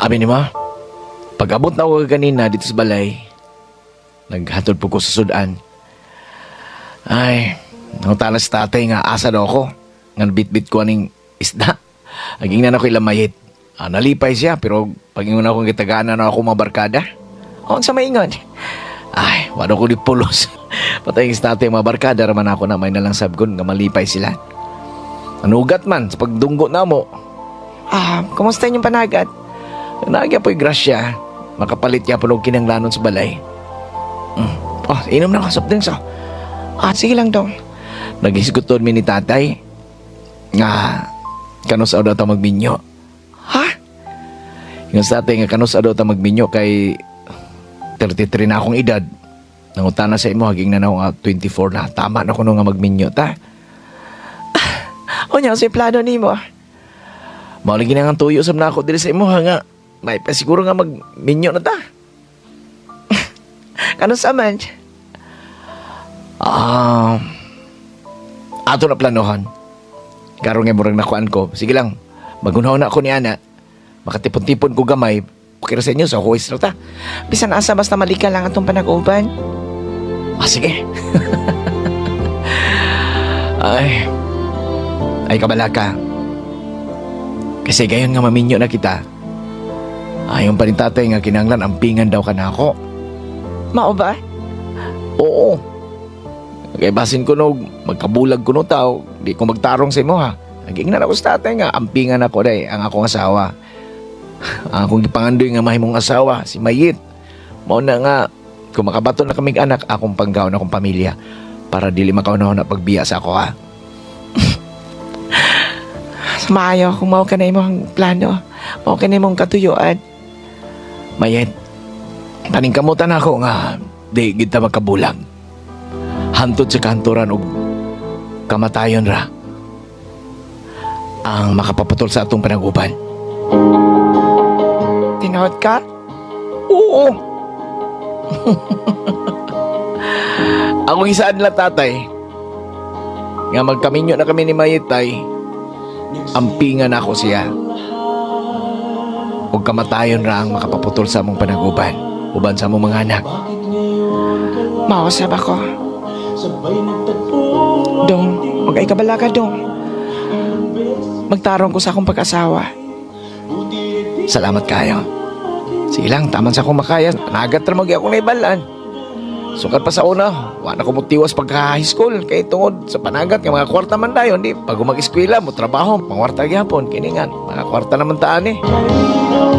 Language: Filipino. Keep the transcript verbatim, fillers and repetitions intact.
Abi ni ma, pag-abot na ako kanina dito sa balay, naghatod po ko sa sudan. Ay, nangutala si tatay nga asa daw ako. Nga bit-bit ko aning isda. Aging na ako ilamayit. Ah, nalipay siya, pero pag-ingon akong kitagaan na ako mga barkada. O, sa maingon. Ay, wala ko di pulos. Patay yung tatay mga barkada, raman ako na may nalang sabgon nga malipay sila. Anugat man, sa pagdunggo na mo. Ah, kumusta yung panagat? Nagya po'y grasya. Makapalit niya po nung kinanglanon sa balay. Mm. Oh, inom na kasap din sa. Ah, sige lang daw. Nagisguton mi ni tatay. Nga, kanus daw ta magminyo. Ha? Yung sa tatay nga kanus daw ta magminyo kay thirty-three na akong edad. Nangutana sa imo, haging na na nga twenty-four na. Tama na ko nung nga magminyo ta. O niya, sa plano ni mo. Maulagi na nga tuyo sa na ako dili sa imo ha nga. May pa siguro nga magminyo na ta. Kanus aman? Ah, ato na planohan. Karong nga murang nakuan ko. Sige lang, magunaw na ako ni Ana. Makatipon-tipon ko gamay. Pakira sa inyo sa huwis na ta. Bisan asa basta malika lang atong panag-uban. Ah, sige. Ay, ay kabala ka. Kasi gayon nga maminyo na kita. Ayon pa rin tatay nga kinanglan ampingan daw ka na ako. Mao ba? Oo. Kaya basin ko no, magkabulag ko no tao, di ko magtarong sa imo ha. Naging na ako sa tatay nga, ampingan ako day, ang akong asawa. Ang akong gipangandoy nga mahimong asawa, si Mayit. Mao na nga, kung makabato na kaming anak, akong panggaw na akong pamilya. Para dili makaunahon na pagbiya sa ako ha. Maayo kung mao ka na imong plano. Mao ka na imong katuyuan. Mayit, paningkamutan ako nga, di kita makabulag. Hantod sa kanturan o kamatayon ra ang makapapatol sa atong panaguban. Tinawad ka? Oo. Ako isaan lang tatay nga magkaminyo na kami ni Mayitay, ampingan ako siya. Huwag kamatayon ra ang makapaputol sa among panaguban uban sa among mga anak. Mausap ako. Dong, huwag ay kabala ka, Dong. Magtarong ko sa akong pag-asawa. Salamat kayo. Sige lang, taman sa akong makaya. Nagat ramagi akong naibalan. Sukat pa sa una, wala ko mutiwas pagka-high school. Kaya tungod sa panagat, yung mga kwarta man tayo. Hindi, pag mag-eskwela mo, trabaho, pangwarta gyapon. Kiningan, mga kwarta naman taan eh.